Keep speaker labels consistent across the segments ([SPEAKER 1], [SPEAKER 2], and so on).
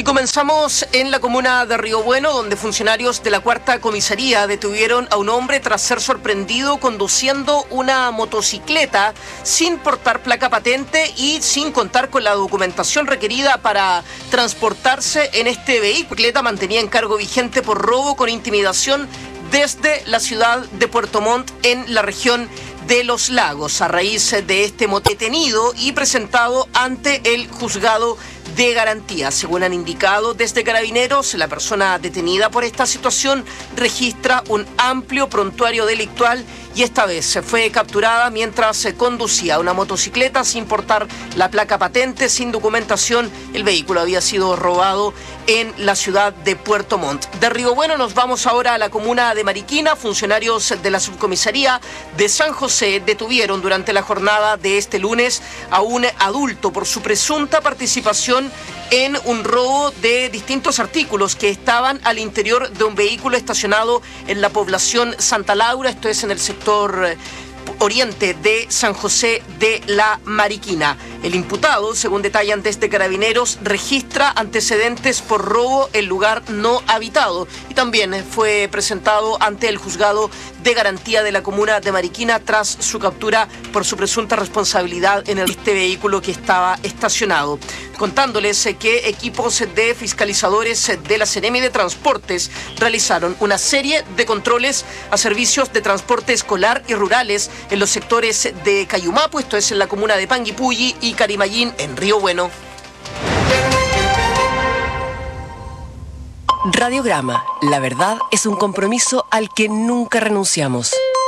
[SPEAKER 1] Y comenzamos en la comuna de Río Bueno, donde funcionarios de la Cuarta Comisaría detuvieron a un hombre tras ser sorprendido conduciendo una motocicleta sin portar placa patente y sin contar con la documentación requerida para transportarse en este vehículo. La motocicleta mantenía encargo vigente por robo con intimidación desde la ciudad de Puerto Montt en la región de Los Lagos, a raíz de este detenido y presentado ante el juzgado de garantía. Según han indicado desde Carabineros, la persona detenida por esta situación registra un amplio prontuario delictual y esta vez se fue capturada mientras conducía una motocicleta sin portar la placa patente, sin documentación. El vehículo había sido robado en la ciudad de Puerto Montt. De Río Bueno nos vamos ahora a la comuna de Mariquina. Funcionarios de la subcomisaría de San José detuvieron durante la jornada de este lunes a un adulto por su presunta participación en un robo de distintos artículos que estaban al interior de un vehículo estacionado en la población Santa Laura, esto es en el sector oriente de San José de la Mariquina. El imputado, según detallan desde Carabineros, registra antecedentes por robo en lugar no habitado y también fue presentado ante el juzgado de garantía de la comuna de Mariquina tras su captura por su presunta responsabilidad en este vehículo que estaba estacionado. Contándoles que equipos de fiscalizadores de la Seremi de Transportes realizaron una serie de controles a servicios de transporte escolar y rurales en los sectores de Cayumapu, esto es en la comuna de Panguipulli, y Carimayín en Río Bueno.
[SPEAKER 2] Radiograma, la verdad es un compromiso al que nunca renunciamos.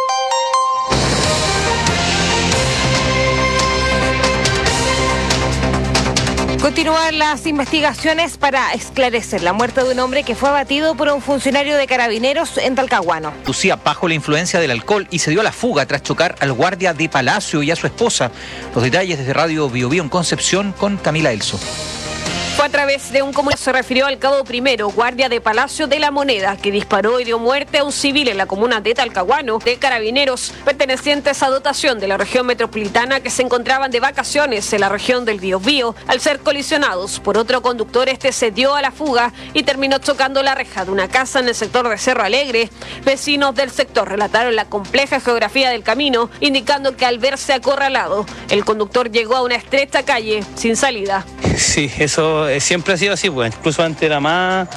[SPEAKER 3] Continúan las investigaciones para esclarecer la muerte de un hombre que fue abatido por un funcionario de Carabineros en Talcahuano.
[SPEAKER 4] Lucía bajo la influencia del alcohol y se dio a la fuga tras chocar al guardia de Palacio y a su esposa. Los detalles desde Radio Bio Bio en Concepción con Camila Elso.
[SPEAKER 3] Fue a través de un comunicado se refirió al cabo primero, guardia de Palacio de la Moneda, que disparó y dio muerte a un civil en la comuna de Talcahuano de Carabineros, pertenecientes a dotación de la región metropolitana que se encontraban de vacaciones en la región del Biobío. Al ser colisionados por otro conductor, este se dio a la fuga y terminó chocando la reja de una casa en el sector de Cerro Alegre. Vecinos del sector relataron la compleja geografía del camino, indicando que al verse acorralado, el conductor llegó a una estrecha calle sin salida.
[SPEAKER 5] Sí, eso siempre ha sido así, pues. Incluso antes era más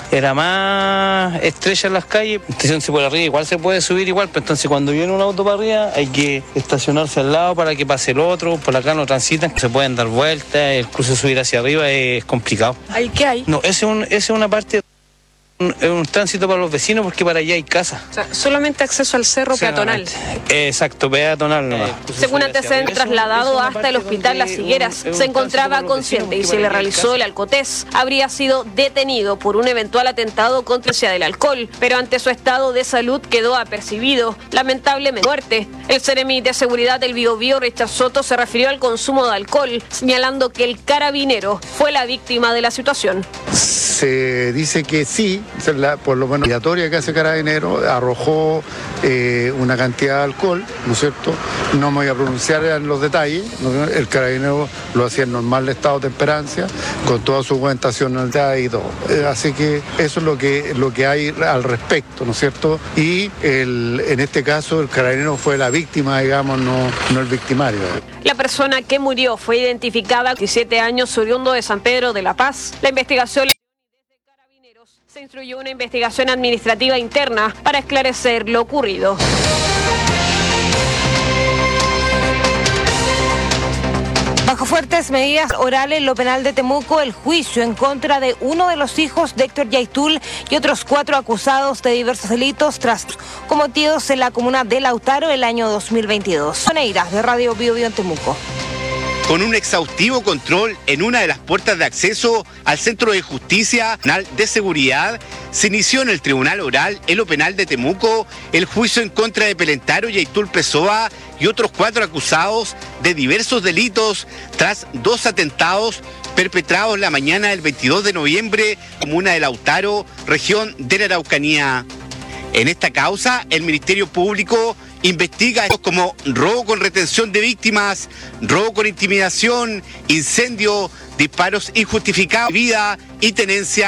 [SPEAKER 5] estrecha en las calles. Entonces por arriba igual se puede subir igual, pero entonces cuando viene un auto para arriba hay que estacionarse al lado para que pase el otro. Por acá no transitan, se pueden dar vueltas, incluso subir hacia arriba es complicado.
[SPEAKER 3] ¿Ahí qué hay?
[SPEAKER 5] No, esa es una parte. Es un tránsito para los vecinos porque para allá hay casa.
[SPEAKER 3] O sea, solamente acceso al cerro peatonal.
[SPEAKER 5] Exacto, peatonal nomás.
[SPEAKER 3] Según antecedentes, trasladado hasta el hospital Las Higueras, se encontraba consciente y se le realizó el alcotés. Habría sido detenido por un eventual atentado contra el del alcohol, pero ante su estado de salud quedó apercibido. Lamentablemente, muerte. El Seremi de Seguridad del Biobío, Richard Soto, se refirió al consumo de alcohol, señalando que el carabinero fue la víctima de la situación.
[SPEAKER 6] Se dice que sí, por lo menos la obligatoria que hace Carabineros arrojó una cantidad de alcohol, ¿no es cierto? No me voy a pronunciar en los detalles, ¿no? El Carabinero lo hacía en normal estado de temperancia, con toda su documentación y todo. Así que eso es lo que hay al respecto, ¿no es cierto? Y en este caso el Carabinero fue la víctima, digamos, no el victimario.
[SPEAKER 3] La persona que murió fue identificada, 17 años, oriundo de San Pedro de la Paz. La investigación se instruyó una investigación administrativa interna para esclarecer lo ocurrido. Bajo fuertes medidas orales en lo penal de Temuco, el juicio en contra de uno de los hijos de Héctor Yaitul y otros 4 acusados de diversos delitos tras cometidos en la comuna de Lautaro el año 2022. Soneiras de Radio Bio Bio en Temuco.
[SPEAKER 7] Con un exhaustivo control en una de las puertas de acceso al Centro de Justicia Nacional de Seguridad, se inició en el Tribunal Oral en lo penal de Temuco el juicio en contra de Pelentaro Yaitul Pessoa y otros 4 acusados de diversos delitos tras 2 atentados perpetrados la mañana del 22 de noviembre en la comuna de Lautaro, región de la Araucanía. En esta causa, el Ministerio Público investiga como robo con retención de víctimas, robo con intimidación, incendio, disparos injustificados, vida y tenencia